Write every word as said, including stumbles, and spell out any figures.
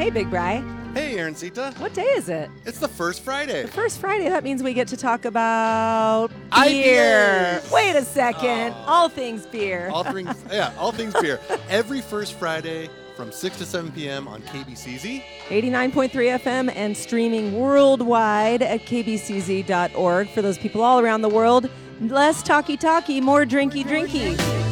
Hey, Big Bri. Hey, Aaroncita. What day is it? It's the first Friday. The first Friday. That means we get to talk about I P beer. As. Wait a second. Oh. All things beer. All things, yeah, all things beer. Every first Friday from six to seven p.m. on K B C Z. eighty-nine point three F M and streaming worldwide at k b c z dot org for those people all around the world. Less talky talky, more drinky drinky.